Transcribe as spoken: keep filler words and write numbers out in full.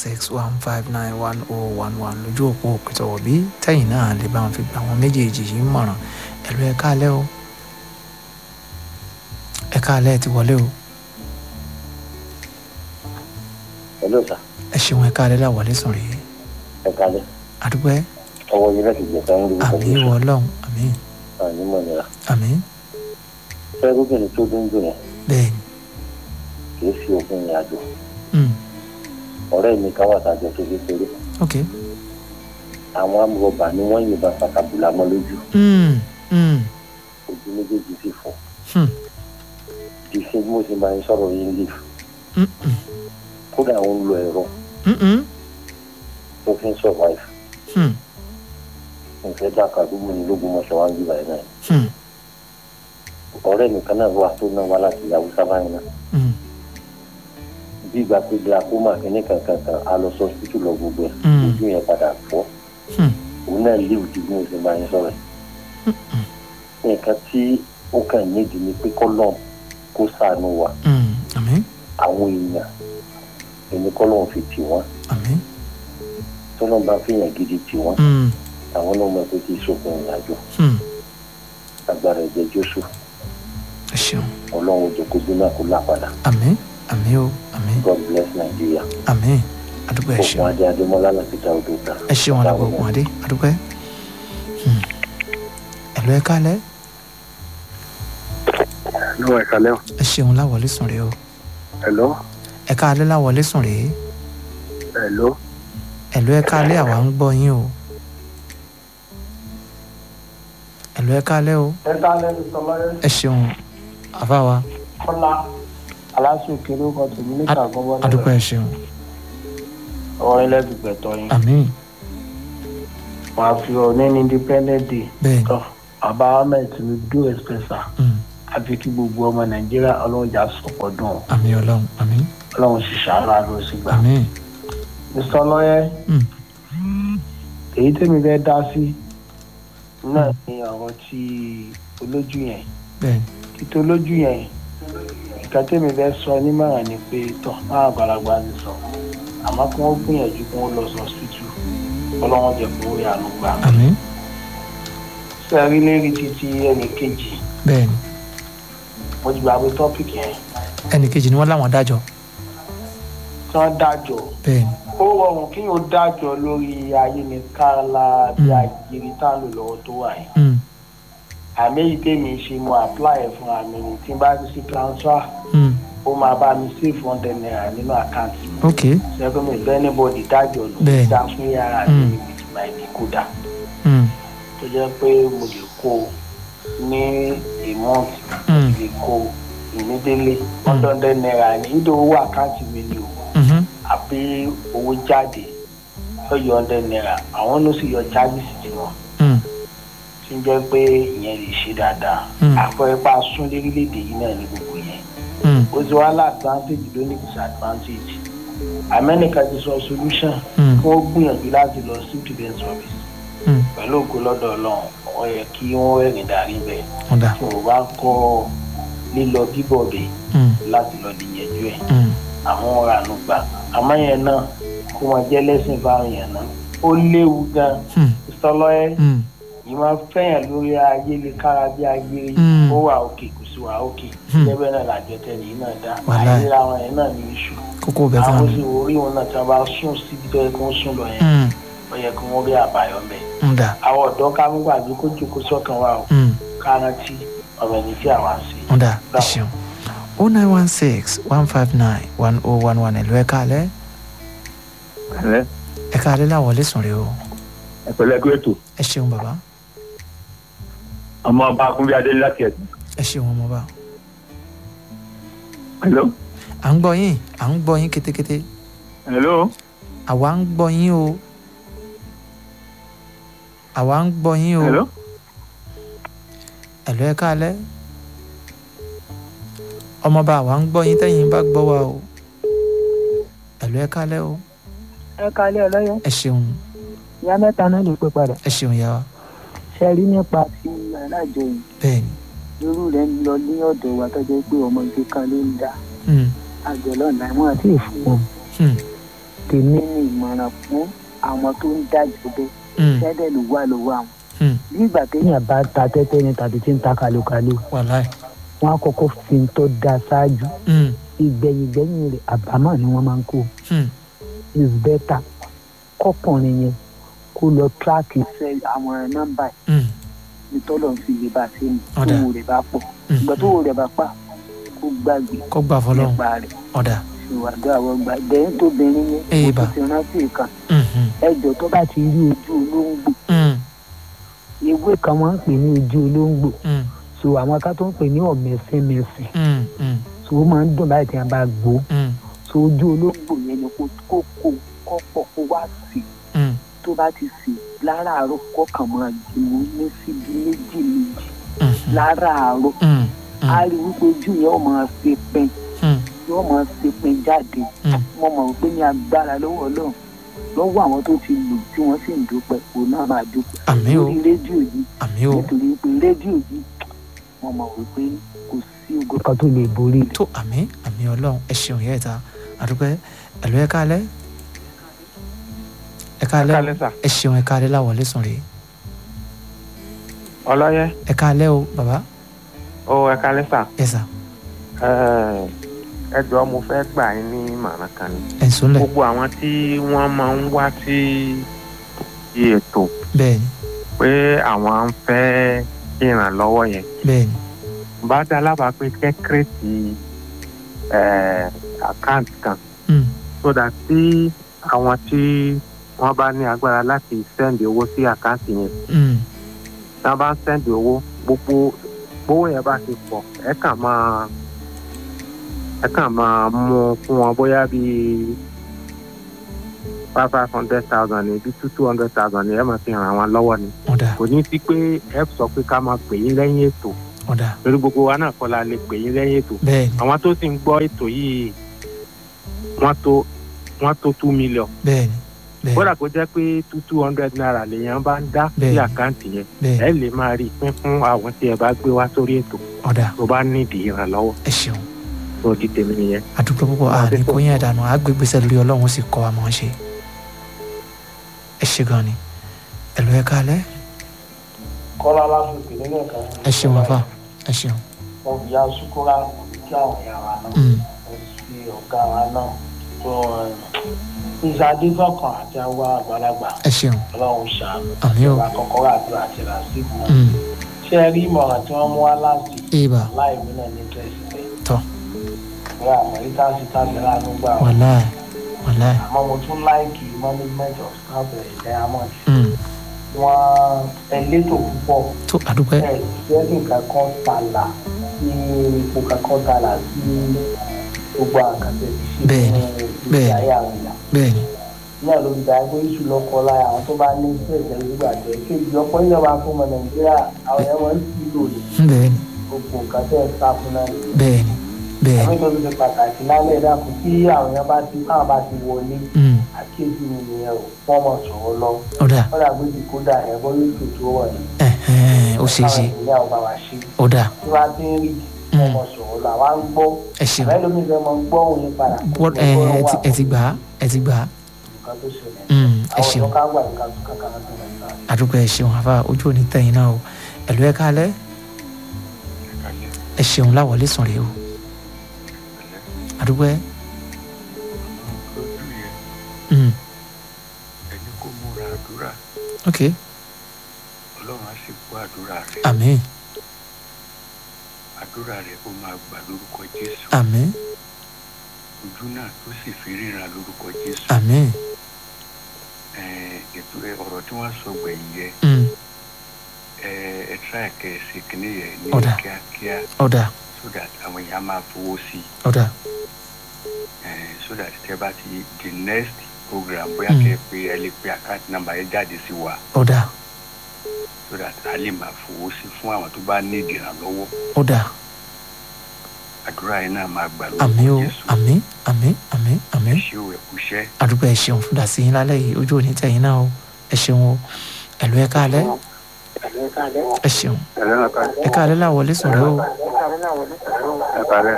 six one five nine one oh one one lójú òpó òpìtọ̀wọ̀ bí tẹ́yìn náà lè bá wọn fi gbà wọn méjèèjì yìí mọ̀ràn ẹ̀lú ẹ̀ka alẹ́ o ẹ̀ka alẹ́ ti wọlé o. Hello sir. ẹ ṣeun ẹ̀ka alẹ́ láwọlé sùn rèé. Ẹ̀ka alẹ́. àdúgbò ẹ. ọwọ́ yìí láti jẹ sáwọn olùkọ́. àmì ìwọ ọlọ́run àmì. àní mọ̀ nira. àmì. fẹ́ẹ́ gómìnà tó dún dùn yẹn. bẹ́ẹ̀ni. kì í fi òpin ìrìn àjò. ọ̀rẹ́ mi kan wà tàjọ tó fi ṣeré. ok. àwọn amúrọ̀bà ni wọ́n yìnbọn pàtàkùlà mọ́ lójú. ojú méjèèjì sì fọ́. ìṣe bí mo ti máa ń sọ̀rọ̀ yín lè fún. kódà ó ń lo ẹ̀rọ. tó fi ń survive. nfẹ́ dáka àdúgbò ní lógún mọ́ṣọ́ wá ń gbé báyìí náà. ọ̀rẹ́ mi kan náà wà tó náà wá láti Haúsá báyìí náà. bí ìgbà pé glaucoma kìíní kankan kan a lọ sọ hospital lọ gbogbo ẹ̀ ojú yẹn padà fọ́. òun náà léwu tí bí mo ti máa ń sọ̀rọ̀ ẹ̀. nǹkan tí ó kàn nídìí ni pé kọ́lọ́n kó ṣàánú wa. àwọn èèyàn ẹni kọ́lọ́n fi tì wọ́n. tọ́lọ́n bá fi yàn gidi tì wọ́n. àwọn náà mọ̀ pé kí sókun ìrìnàjò. agbára ẹ̀jẹ̀ Jésù. ẹ ṣeun. ọlọ́run jẹ́ kó gbé náà kó là padà. àmín àmín o àmín. God bless Nigeria. àmín àdúgbò ẹ ṣeun. òkun adé adémọlá láti ta odò ta. ẹ ṣeun alábọ̀ òkun adé àdúgbò ẹ. ẹ̀lọ́ ẹ kálẹ̀. ẹ̀lọ́ ẹ kálẹ̀ o. ẹ ṣeun láwọlé sùn rèé o. ẹ̀lọ́. ẹ kálẹ̀ láwọlé sùn rèé. ẹ̀lọ́. ẹ̀lọ́ ẹ kálẹ̀ àwa ń gbọ́ yín o. ẹ̀lọ́ ẹ kálẹ̀ o. ẹ kálẹ̀ ní sọlọ́yẹ. ẹ ṣeun àfáwa. kọ́lá aláṣẹ kéré ọkọ̀ tèmi níta gbọ́gbọ́ náà. àdúgbò ẹ ṣeun. ọ̀rọ̀ ilẹ̀ gbẹ̀tọ̀ yín. àmín. wọ́n á fi ọ̀ní ní independent day. bẹ́ẹ̀ni. tọ́ bàbá ahmed tinubu expressa. àfi kí gbogbo ọmọ nàìjíríà ọlọ́run jà sọ̀pọ̀ dùn. àmín ọlọ́run àmín. ọlọ́run sì ṣàárọ̀ àrò sí gbà. àmín. mr ọlọ́yẹ. èyí tèmi fẹ́ dá sí náà ni àwọn tí olójú yẹn. bẹ́ẹ̀ni. títí olójú yẹn nǹkan tèmi fẹ́ sọ nímọ̀ràn ni pé tọ́ máa gbàlagbà ti sọ àmọ́ kí wọ́n gbìyànjú kí wọ́n lọ sọ hospital ọlọ́wọ́n jẹ kó rí àánú gbà. àmín. sẹ́rí lérí títí ẹnì kejì. bẹ́ẹ̀ni. mo ti gbàgbé tọ́pìkì yẹn. ẹnì kejì ni wọ́n láwọn dájọ́. tí wọ́n dájọ́. bẹ́ẹ̀ni. ó rọrùn kí yóò dájọ́ lórí ayélujára bí àjírí tá a lò lọ́wọ́ tó wà yìí. àmì èyí tèmi ṣe mo apply fún àmì ní tí n bá ti ṣe transfer. ó máa bá mi save one hundred naira nínú àkáǹtì mi. ok. sẹ́kọ̀ mi ìfẹ́ anybody dájọ́ ló bẹ́ẹ̀ni. dá fún yàrá mi with my decoder. tó jẹ́ pé mo lè kó ní a month mo lè kó immediately one hundred naira ní ìdó owó àkáǹtì mi ni o. àbí owó jáde yóò yọ one hundred naira àwọn ló sì yọ charges tiwọn. tí ń jẹ́ pé ìyẹn lè ṣe dáadáa. àpẹẹrẹ pa sún lérílẹ̀‐èdè yìí náà ní gbogbo yẹn. ó ti wá lá advantage ló ní disadvantage. amẹ́ríkà ti sọ solution kí wọ́n gbìyànjú láti lọ sí student service. pẹ̀lú ògo lọ́dọ̀ ọlọ́run ó yẹ kí wọ́n rẹ̀rìn darí bẹ́ẹ̀. tí wọ́n bá kọ́ lílọ bíbọ̀ bẹ́ẹ̀ láti lọ dìyẹ̀jú ẹ̀. àwọn ọ̀rọ̀ àánú gbà àmọ́ yẹn náà kó wọn jẹ́ lẹ́sìn fáwọn yẹn náà ó léwu gan-an ìsọlọ́yẹ yìí máa fẹ́yàn lórí ayélujára bí ayé ó wà òkè kò sí wà òkè lẹ́bẹ̀ náà làjọ tẹ̀lé yìí náà dá àìlera àwọn yẹn náà ní iṣu kókó bẹ́ẹ̀ fún mi. àwọn sì orí wọn náà tí wọ́n bá sùn síbi tó yẹ kó ń sùn lọ yẹn ó yẹ kí wọ́n rí àbáyọ mẹ́. àwọn ọ̀dọ́ ká mú gbàgbé kó jókòó sọ́kàn wa o ká rántí ọ̀rọ̀ ẹni tí àwa ń ṣe. ǹda ẹ ṣeun o nine one six one five nine one oh one one ẹ̀lú ẹ̀ka alẹ́. ẹ̀ka alẹ́ làwọlé sùn rè o. ẹ pẹ̀lẹ́ ẹgbẹ́ ètò. ẹ ṣeun bàbá. ọmọ ọba akúnbí adé láti ẹ̀sìn. ẹ ṣeun ọmọ ọba. hello. à ń gbọ́ yín à ń gbọ́ yín kétékété. hello. àwa ń gbọ́ yín o. àwa ń gbọ́ yín o. hello. ẹ̀lú ẹ̀ka alẹ́. ọmọọba àwa ń gbọ́ yín tẹ́yìn bá gbọ́ wa o. ẹ̀lú ẹ̀ka alẹ́ o. ẹ̀ka alẹ́ ọlọ́yẹ. ẹ ṣeun. ìyá mẹ́ta náà ló pé padà. ẹ ṣeun yá wa. ṣe rí nípa ti alájọ yìí. bẹ́ẹ̀ni. irú rẹ̀ ń lọ ní ọ̀dọ̀ wa tó jẹ́ pé ọmọdé kan ló ń dá. àjọ lọ́nà àwọn àti ìfowó. tèmi ní ìmọ̀ràn fún àwọn tó ń dájú bẹ́ẹ̀ ṣẹ́dẹ̀ ló wà lọ́wọ́ àwọn. bí ìgbà téèyàn bá ta tẹ́tẹ́ ni tàbí tí ń ta kàlùkàlù wọn á kọ́kọ́ fi ń tọ́ da ṣáájú ìgbẹ̀yìngbẹ̀yìn rẹ̀ àbámọ̀ ni wọ́n máa ń kó. is better kọ́kùnrin yẹn kó lọ tíráàkì sẹ́ àwọn nọ́mbà yìí nítorí òun fi lè bá ṣe ní owó rẹ̀ bá pọ̀ ìgbà tó owó rẹ̀ bá pa kó gbàgbé kó gbà fọlọ́run nípa rẹ̀ ọ̀dà ìwádìí àwọn gbà dẹ́yìn tóbìnrin yẹn kó ti rántí kan ẹjọ́ tó bá ti rí ojú olóńgbò ewé kan wọ́n ń pè ní ojú olóńgbò so àwọn ká tó ń pè ní ọ̀mẹ́sìnmẹ́sìn so ó máa ń dùn báyìí tí wọ́n bá gbó so ojú olóńgbò yẹn ni kó kó kó pọ̀ kó wá sí tó bá ti sè láràárọ̀ kọ́kàn máa jìnnà ní síbi méjì méjì láràárọ̀ á rí wípé ojú yẹn ó máa ṣe pin yóò máa ṣe pin jáde mo mọ̀ wípé ní agbára lọ́wọ́ Ọlọ́run lọ́wọ́ àwọn tó ti lò tí wọ́n sì ń dúpẹ́ òun náà máa dúpẹ́ lórí rédíò yìí nítorí pé rédíò yìí mo mọ̀ wípé kò sí ogun kan tó lè borí rẹ̀. tó àmín àmín Ọlọ́run ẹ ṣeun yẹn ta àdúpẹ́ ẹ̀lú ẹ káalẹ́ ẹ káalẹ́ ẹ ṣeun ẹ káalẹ́ láwọlé sùn rèé. ọlọ́yẹ. ẹ káalẹ́ o bàbá. ó ẹ káalẹ́ sà. ẹ sà. ẹ jọ̀ọ́ mo fẹ́ gbà yín ní ìmọ̀ràn kan ni. ẹ sùn lẹ̀. gbogbo àwọn tí wọ́n máa ń wá sí ètò. bẹ́ẹ̀ni. pé àwọn ń fẹ́ ìrànlọ́wọ́ yẹn. bẹ́ẹ̀ni. bá dá lábàá pé kẹ́kẹ́rẹ́tì àkáǹtì kan. so that tí àwọn tí wọ́n bá ní agbára láti sẹ́ndì owó sí àkáǹtì yẹn. tí wọ́n bá ń sẹ́ndì owó gbogbo owó yẹn bá ti pọ̀ ẹ kàn máa ẹ kàn máa mú fún wọn bóyá bíi five five hundred thousand ní bíi two two hundred thousand ní ẹ máa fi ràn wọn lọ́wọ́ ni. kò ní sí pé ẹ sọ pé ká máa pè yín lẹ́yìn ètò. lórí gbogbo wa náà kọ́ la lè pè yín lẹ́yìn ètò. àwọn tó sì ń gbọ́ ètò yìí wọ́n tó wọ́n tó two million. bẹ́ẹ̀ni bẹ́ẹ̀ni. bóra kó jẹ́ pé two two hundred naira lèèyàn bá ń dá sí àkáǹtì yẹn ẹ lè máa rí pín fún àwọn tí ẹ bá gbé wá sórí ètò. tó bá nídìí ìrànlọ́wọ́. ẹ ṣeun. tó di tèmi nìyẹn. àdúgbò púpọ̀ àní kò yẹn dànù àgbègbèsẹ̀ lórí Ọlọ́run sì kọ́ wa mọ̀ ọ́n ṣe. ẹ ṣe gan ni ẹ lọ ẹ káalẹ́. kọ́lá lásìkò nínú ẹ̀ka. ẹ ṣeun àfà ẹ ṣeun. wọn fi ya sukura kí àwọn ìyá wa náà ẹ fi ọ̀gá wa náà tó ìsàdé fọkàn àti àwọn àgbàlagbà. ẹ ṣeun. Ọlọ́run ṣàánú. àmì o. ìwà kọ̀ọ̀kan wà tó àti làásìkò náà. ṣé ẹ rí ìmọ̀ràn tí wọ́n mú wá láti. ìbà láì mí náà ní tẹ̀sí bẹ́ẹ̀. tọ́. ìwé àmọ́ yìí tá a sì tá a bẹ̀rẹ̀ àánú gbà wọ́n. wàláì wàláì. àmọ́ mo tún láìkì management of staff diamond. wọ́n ẹlẹ́tò púpọ̀. tó àdúpẹ́. ẹ jẹ́ kí nǹkan kan tààlà sí ipò kankan tààlà sí gbogbo àkàtẹ́ sí bẹ́ẹ̀ni bẹ́ẹ̀ni bẹ́ẹ̀ni. náà ló ń da ẹgbẹ́ iṣu lọ́kọ́ lára àwọn tó bá ní ìṣẹ̀lẹ̀ nígbà tẹ̀ kéjì ọ̀pọ̀ ilẹ̀ wa fún ọmọ Nàìjíríà àwọn ẹ̀wọ̀n ń sì lò ní. bẹ́ẹ̀ni. gbogbo nǹkan tẹ̀ ń sá fún náà. bẹ́ẹ̀ni bẹ́ẹ̀ni. àmì ìtọ́jú ṣe pàtàkì lálẹ́ ìdáàbò tí àwọn èèyàn bá ti káwọn bá ti wọlé àkéjì mi nìyẹn ò wọ́n mọ̀ sọ̀rọ̀ lọ. ọ̀dà ọ̀dà gbèjì kódà ẹ̀gbọ́n ló tó tó wọ̀ ní. ó ṣe é ṣe. ọ̀dà. tí wàá ti ń rí wọ́n mọ̀ sọ̀rọ̀ lọ àwa ń gbọ́. ẹ ṣeun. àbẹ́ lómi fẹ́ mọ gbọ́ òun yín padà. ẹ ti gbà á ẹ ti gbà á. ẹ ṣeun. àdúgbò ẹ ṣeun àfa ojú òní tẹ̀yìn náà o ẹ̀lú ẹ káalẹ́ ẹ ṣeun láwọlé sùn rèé o àdúgbò ẹ. ẹni kò múra àdúrà. ok. Ọlọ́run á sì gbọ́ àdúrà rẹ̀. àmín. àdúrà rẹ̀ ó máa gbà lórúkọ Jésù. àmín. ojú náà tó sì fi ríran lórúkọ Jésù. àmín. ètò ọ̀rọ̀ tí wọ́n sọ gbẹ̀yìn yẹ ẹ tíra ẹ̀kẹ́ ṣe kìíní yẹ ní kíákíá. ọ̀dà. so that àwọn èèyàn máa fowó sí i. ọ̀dà. so that tẹ́ bá ti the next program bóyá kẹ́ ẹ pé ẹ lè pe account number yẹn jáde sí wa. ọ̀dà. so that a lè máa fowó sí fún àwọn tó bá ní ìdìrànlọ́wọ́. ọ̀dà. àdúrà yẹn náà máa gbà lórúkọ àmín o Jésù. àmín àmín àmín àmín. ẹ ṣé o ẹ kú iṣẹ́. àdúgbò ẹ ṣeun fún dàsí yín lálẹ́ yìí ojú òní tẹ̀yìn náà o ẹ ṣeun o ẹ̀lú ẹ káalẹ́ ẹ ṣeun ẹ káalẹ́ láwọlé sùn rẹ o. ẹ káalẹ́.